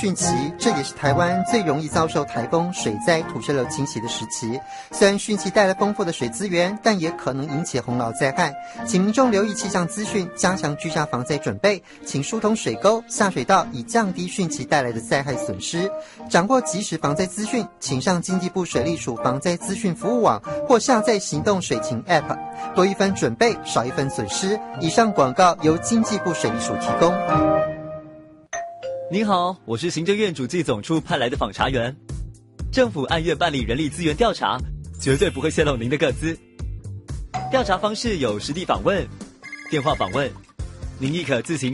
汛期，这也是台湾最容易遭受台风、水灾、土石流侵袭的时期。虽然汛期带来丰富的水资源，但也可能引起洪涝灾害。请民众留意气象资讯，加强居家防灾准备，请疏通水沟、下水道，以降低汛期带来的灾害损失。掌握即时防灾资讯，请上经济部水利署防灾资讯服务网或下载行动水情 App。多一分准备，少一分损失。以上广告由经济部水利署提供。 您好，我是行政院主计总处派来的访查员。政府按月办理人力资源调查，绝对不会泄露您的个资。调查方式有实地访问、电话访问，您亦可自行